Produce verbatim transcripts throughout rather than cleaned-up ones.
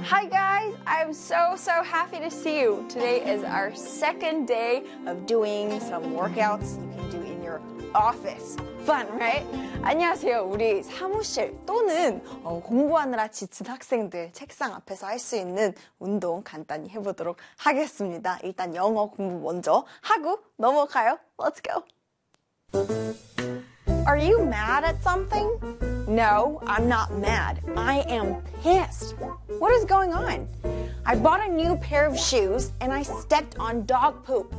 Hi guys, I'm so so happy to see you. Today is our second day of doing some workouts you can do in your office. Fun, right? 안녕하세요. 우리 사무실 또는 어, 공부하느라 지친 학생들 책상 앞에서 할 수 있는 운동 간단히 해보도록 하겠습니다. 일단 영어 공부 먼저 하고 넘어가요. Let's go. Are you mad at something? No, I'm not mad. I am pissed. What is going on? I bought a new pair of shoes and I stepped on dog poop.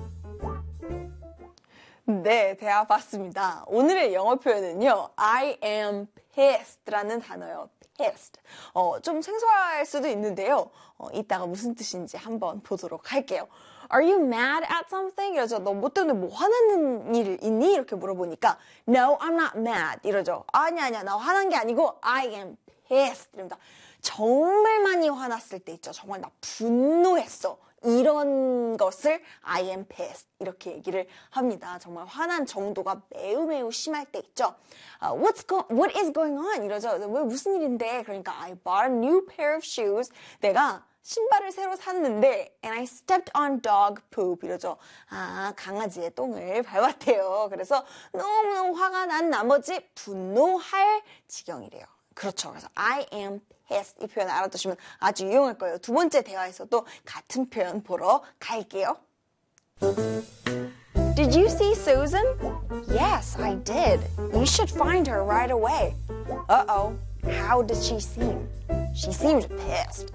네, 대화 봤습니다. 오늘의 영어 표현은요, I am pissed라는 단어예요. pissed. 어, 좀 생소할 수도 있는데요. 어, 이따가 무슨 뜻인지 한번 보도록 할게요. Are you mad at something? 이러죠. 너 뭐 때문에 뭐 화나는 일 있니? 이렇게 물어보니까 No, I'm not mad. 이러죠. 아니야, 아니야. 나 화난 게 아니고 I am pissed. 이럽니다. 정말 많이 화났을 때 있죠. 정말 나 분노했어. 이런 것을 I am pissed 이렇게 얘기를 합니다. 정말 화난 정도가 매우 매우 심할 때 있죠. Uh, what's go, what is going on? 이러죠. 왜 무슨 일인데? 그러니까 I bought a new pair of shoes. 내가 신발을 새로 샀는데 and I stepped on dog poop 이러죠. 아, 강아지의 똥을 밟았대요. 그래서 너무너무 화가 난 나머지 분노할 지경이래요. 그렇죠. 그래서 I am pissed 이 표현 알아두시면 아주 유용할 거예요. 두 번째 대화에서도 같은 표현 보러 갈게요. Did you see Susan? Yes, I did. You should find her right away. Uh-oh. How did she seem? She seemed pissed.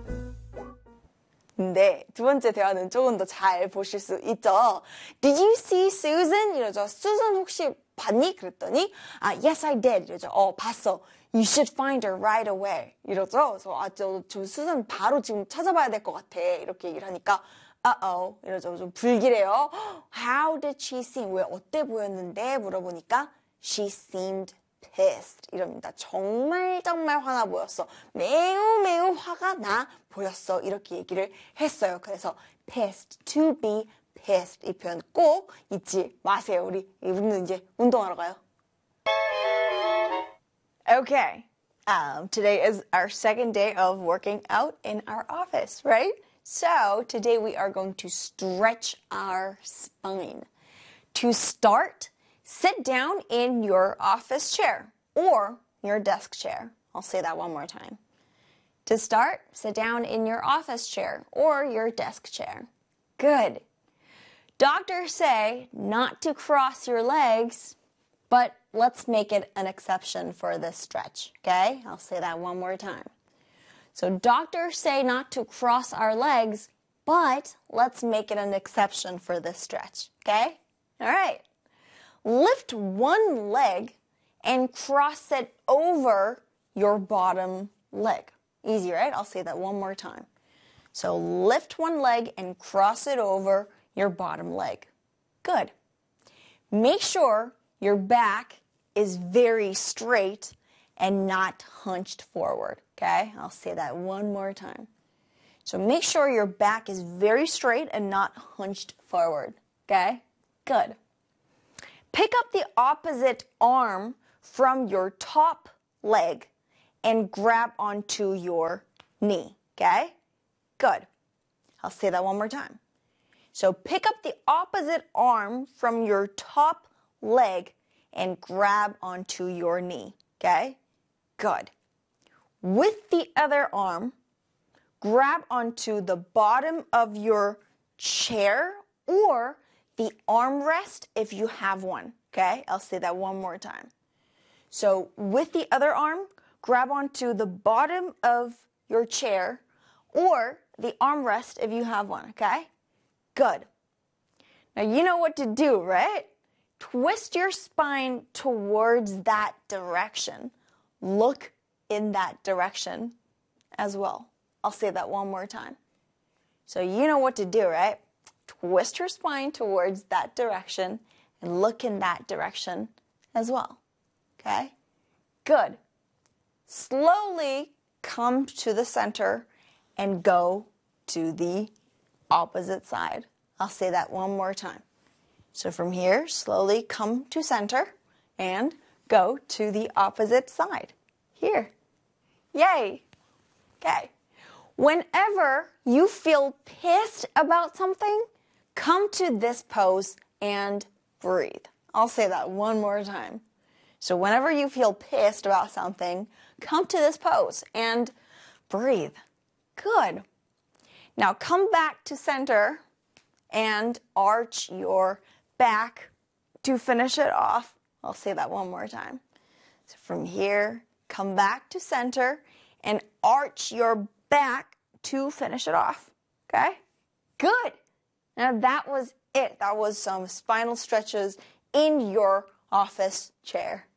네, 두 번째 대화는 조금 더 잘 보실 수 있죠. Did you see Susan? 이러죠. Susan 혹시 봤니? 그랬더니 아, yes, I did. 이러죠. 어, 봤어. You should find her right away. 이러죠. 그래서 아, 저, 저 수산 바로 지금 찾아봐야 될 것 같아. 이렇게 얘기를 하니까 uh-oh. 이러죠. 좀 불길해요. How did she seem? 왜 어때 보였는데? 물어보니까 she seemed pissed. 이럽니다. 정말 정말 화나 보였어. 매우 매우 화가 나 보였어. 이렇게 얘기를 했어요. 그래서 pissed, to be pissed 이 표현 꼭 잊지 마세요. 우리 우리는 이제 운동하러 가요. Okay, um, today is our second day of working out in our office, right? So today we are going to stretch our spine. To start, sit down in your office chair or your desk chair. I'll say that one more time. To start, sit down in your office chair or your desk chair. Good. Doctors say not to cross your legs, but let's make it an exception for this stretch, okay? I'll say that one more time. So doctors say not to cross our legs, but let's make it an exception for this stretch, okay? All right. Lift one leg and cross it over your bottom leg. Easy, right? I'll say that one more time. So lift one leg and cross it over your bottom leg. Good. Make sure your back is very straight and not hunched forward, okay? I'll say that one more time. So make sure your back is very straight and not hunched forward, okay? Good. Pick up the opposite arm from your top leg and grab onto your knee, okay? Good. I'll say that one more time. So pick up the opposite arm from your top leg and grab onto your knee, okay? Good. With the other arm, grab onto the bottom of your chair or the armrest if you have one, okay? I'll say that one more time. So with the other arm, grab onto the bottom of your chair or the armrest if you have one, okay? Good. Now you know what to do, right? Twist your spine towards that direction. Look in that direction as well. I'll say that one more time. So you know what to do, right? Twist your spine towards that direction and look in that direction as well. Okay? Good. Slowly come to the center and go to the opposite side. I'll say that one more time. So from here, slowly come to center and go to the opposite side. Here. Yay. Okay. Whenever you feel pissed about something, come to this pose and breathe. I'll say that one more time. So whenever you feel pissed about something, come to this pose and breathe. Good. Now come back to center and arch your back to finish it off. I'll say that one more time. So from here, come back to center and arch your back to finish it off. Okay? Good. Now that was it. That was some spinal stretches in your office chair.